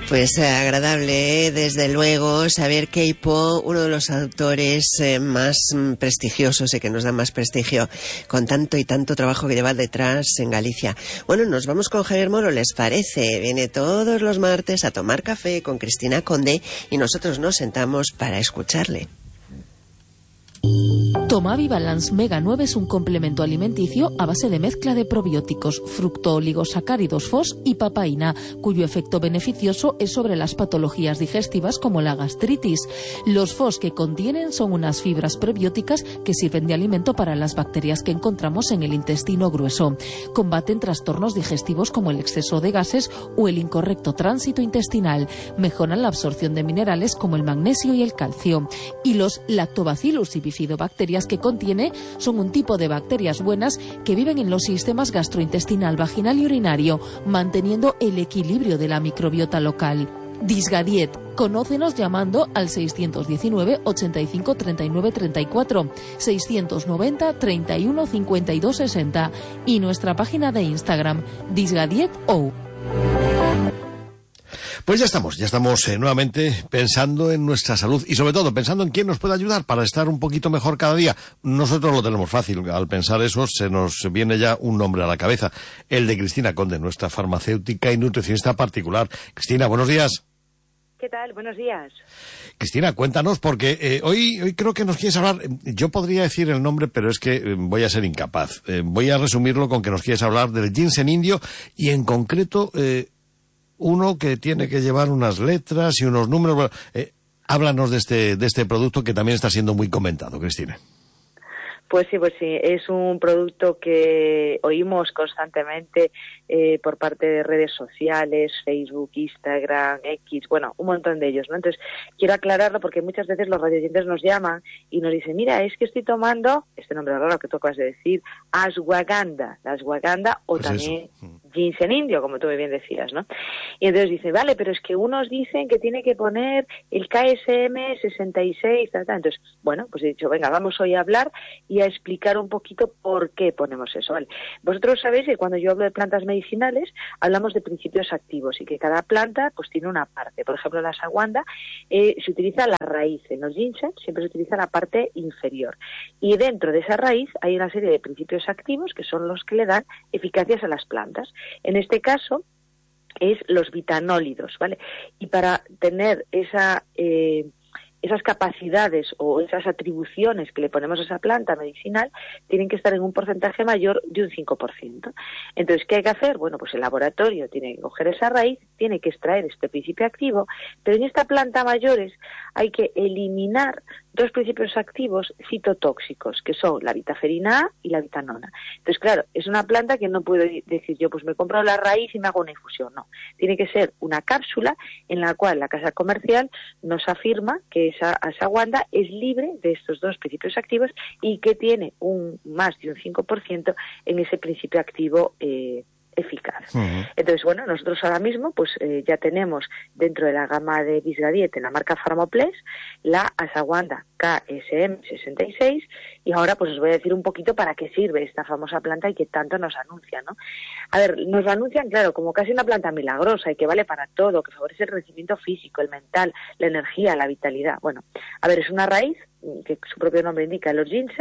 Pues agradable, desde luego, saber que Eipo, uno de los autores más prestigiosos y que nos da más prestigio, con tanto y tanto trabajo que lleva detrás en Galicia. Bueno, nos vamos con Javier Moro, ¿les parece? Viene todos los martes a tomar café con Cristina Conde y nosotros nos sentamos para escucharle. Tomavi Balance Mega 9 es un complemento alimenticio a base de mezcla de probióticos, fructooligosacáridos FOS y papaína, cuyo efecto beneficioso es sobre las patologías digestivas como la gastritis. Los FOS que contienen son unas fibras prebióticas que sirven de alimento para las bacterias que encontramos en el intestino grueso. Combaten trastornos digestivos como el exceso de gases o el incorrecto tránsito intestinal. Mejoran la absorción de minerales como el magnesio y el calcio. Y los Lactobacillus y bifidobacterias que contiene son un tipo de bacterias buenas que viven en los sistemas gastrointestinal, vaginal y urinario, manteniendo el equilibrio de la microbiota local. Disgadiet. Conócenos llamando al 619 85 39 34, 690 31 52 60 y nuestra página de Instagram, disgadiet.o. Pues ya estamos nuevamente pensando en nuestra salud y sobre todo pensando en quién nos puede ayudar para estar un poquito mejor cada día. Nosotros lo tenemos fácil, al pensar eso se nos viene ya un nombre a la cabeza, el de Cristina Conde, nuestra farmacéutica y nutricionista particular. Cristina, buenos días. ¿Qué tal? Buenos días. Cristina, cuéntanos, porque hoy creo que nos quieres hablar, yo podría decir el nombre, pero es que voy a ser incapaz. Voy a resumirlo con que nos quieres hablar del ginseng indio y en concreto uno que tiene que llevar unas letras y unos números. Háblanos de este producto que también está siendo muy comentado, Cristina. Pues sí, es un producto que oímos constantemente por parte de redes sociales, Facebook, Instagram, X, bueno, un montón de ellos, ¿no? Entonces, quiero aclararlo porque muchas veces los radioyentes nos llaman y nos dicen, mira, es que estoy tomando, este nombre raro que tú acabas de decir, ashwagandha, la ashwagandha o pues también ginseng indio, como tú muy bien decías, ¿no? Y entonces dicen, vale, pero es que unos dicen que tiene que poner el KSM 66, tal. Entonces, bueno, pues he dicho, venga, vamos hoy a hablar y a explicar un poquito por qué ponemos eso, ¿vale? Vosotros sabéis que cuando yo hablo de plantas medicinales hablamos de principios activos y que cada planta pues tiene una parte. Por ejemplo, la ashwagandha se utiliza la raíz, en los ginseng siempre se utiliza la parte inferior y dentro de esa raíz hay una serie de principios activos que son los que le dan eficacias a las plantas. En este caso es los vitanólidos, ¿vale? Y para tener esas capacidades o esas atribuciones que le ponemos a esa planta medicinal tienen que estar en un porcentaje mayor de un 5%. Entonces, ¿qué hay que hacer? Bueno, pues el laboratorio tiene que coger esa raíz, tiene que extraer este principio activo, pero en esta planta mayores hay que eliminar dos principios activos citotóxicos, que son la vitaferina A y la vitanona. Entonces, claro, es una planta que no puedo decir yo, pues me compro la raíz y me hago una infusión. No, tiene que ser una cápsula en la cual la casa comercial nos afirma que esa ashwagandha es libre de estos dos principios activos y que tiene más de un 5% en ese principio activo eficaz. Entonces, bueno, nosotros ahora mismo pues ya tenemos dentro de la gama de Disgadiet en la marca Pharmoplex la ashwagandha KSM 66 y ahora pues os voy a decir un poquito para qué sirve esta famosa planta y que tanto nos anuncia, ¿no? A ver, nos lo anuncian, claro, como casi una planta milagrosa y que vale para todo, que favorece el crecimiento físico, el mental, la energía, la vitalidad. Bueno, a ver, es una raíz que su propio nombre indica, los ginseng,